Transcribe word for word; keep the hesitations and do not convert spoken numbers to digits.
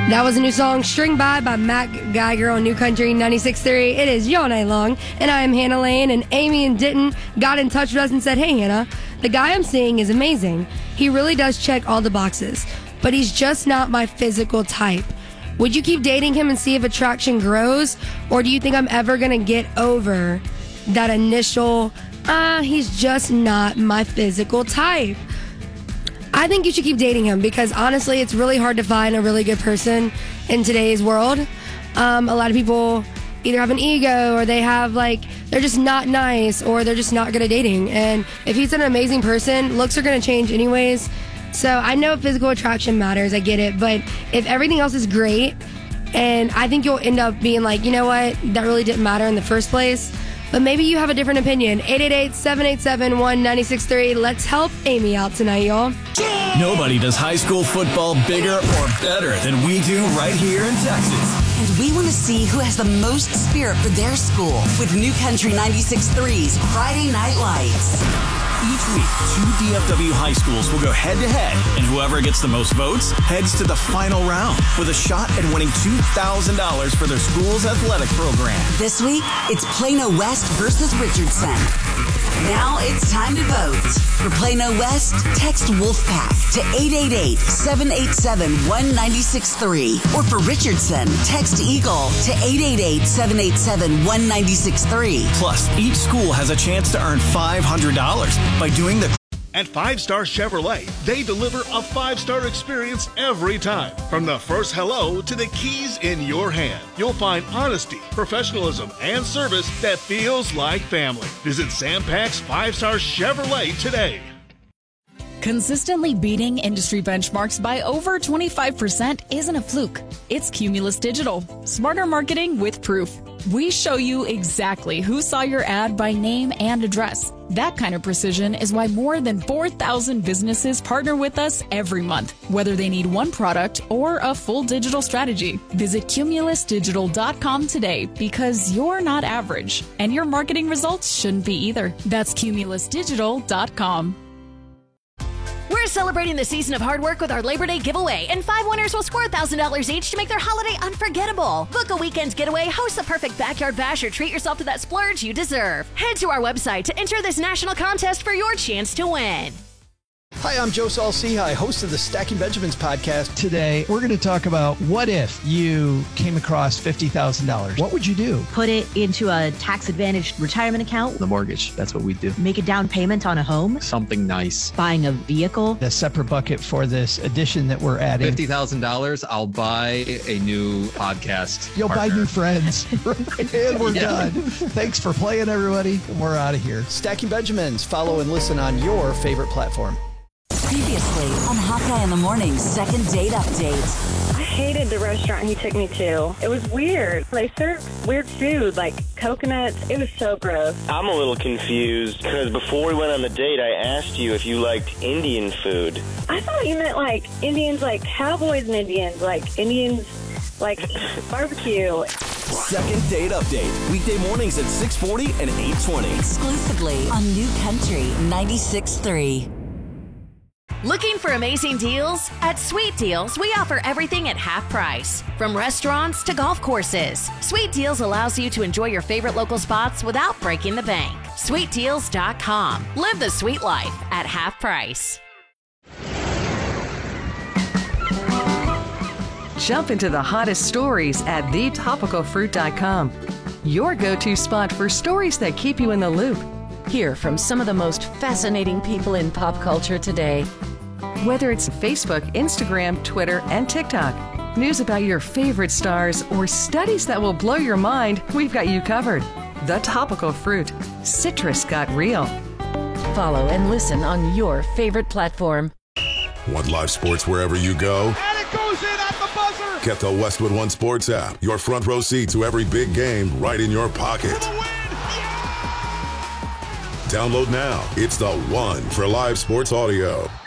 That was a new song, String By by Mac Geiger on New Country ninety-six point three. It is Y'all Night Long, and I am Hannah Lane, and Amy and Denton got in touch with us and said, hey, Hannah, the guy I'm seeing is amazing. He really does check all the boxes, but he's just not my physical type. Would you keep dating him and see if attraction grows, or do you think I'm ever going to get over that initial, ah, uh, he's just not my physical type? I think you should keep dating him because, honestly, it's really hard to find a really good person in today's world. Um, a lot of people either have an ego or they have, like, they're just not nice or they're just not good at dating. And if he's an amazing person, looks are going to change anyways. So I know physical attraction matters. I get it. But if everything else is great, and I think you'll end up being like, you know what, that really didn't matter in the first place. But maybe you have a different opinion. eight eight eight, seven eight seven, one nine six three. Let's help Amy out tonight, y'all. Nobody does high school football bigger or better than we do right here in Texas. And we want to see who has the most spirit for their school with New Country ninety-six point three's Friday Night Lights. Each week, two D F W high schools will go head-to-head, and whoever gets the most votes heads to the final round with a shot at winning two thousand dollars for their school's athletic program. This week, it's Plano West versus Richardson. Now it's time to vote. For Plano West, text Wolfpack to eight eight eight, seven eight seven, one nine six three. Or for Richardson, text Eagle to eight eight eight, seven eight seven, one nine six three. Plus, each school has a chance to earn five hundred dollars by doing the... At Five Star Chevrolet, they deliver a five-star experience every time. From the first hello to the keys in your hand, you'll find honesty, professionalism, and service that feels like family. Visit Sam Pack's Five Star Chevrolet today. Consistently beating industry benchmarks by over twenty-five percent isn't a fluke. It's Cumulus Digital. Smarter marketing with proof. We show you exactly who saw your ad by name and address. That kind of precision is why more than four thousand businesses partner with us every month, whether they need one product or a full digital strategy. Visit cumulus digital dot com today because you're not average, and your marketing results shouldn't be either. That's cumulus digital dot com. We're celebrating the season of hard work with our Labor Day giveaway, and five winners will score one thousand dollars each to make their holiday unforgettable. Book a weekend getaway, host the perfect backyard bash, or treat yourself to that splurge you deserve. Head to our website to enter this national contest for your chance to win. Hi, I'm Joe Saul-Sehy, host of the Stacking Benjamins podcast. Today, we're going to talk about what if you came across fifty thousand dollars. What would you do? Put it into a tax-advantaged retirement account. The mortgage, that's what we do. Make a down payment on a home. Something nice. Buying a vehicle. A separate bucket for this addition that we're adding. fifty thousand dollars, I'll buy a new podcast You'll partner. buy new friends. And we're Yeah. done. Thanks for playing, everybody. We're out of here. Stacking Benjamins. Follow and listen on your favorite platform. Previously on Hawkeye in the Morning's second date update. I hated the restaurant he took me to. It was weird. They served weird food, like coconuts. It was so gross. I'm a little confused because before we went on the date, I asked you if you liked Indian food. I thought you meant like Indians, like cowboys and Indians, like Indians, like barbecue. Second date update. Weekday mornings at six forty and eight twenty. Exclusively on New Country ninety-six point three. Looking for amazing deals? At Sweet Deals, we offer everything at half price. From restaurants to golf courses, Sweet Deals allows you to enjoy your favorite local spots without breaking the bank. sweet deals dot com. Live the sweet life at half price. Jump into the hottest stories at the topical fruit dot com. Your go-to spot for stories that keep you in the loop. Hear from some of the most fascinating people in pop culture today. Whether it's Facebook, Instagram, Twitter, and TikTok, news about your favorite stars, or studies that will blow your mind, we've got you covered. The Topical Fruit. Citrus got real. Follow and listen on your favorite platform. Want live sports wherever you go? And it goes in at the buzzer! Get the Westwood One Sports app. Your front row seat to every big game right in your pocket. Download now. It's the one for live sports audio.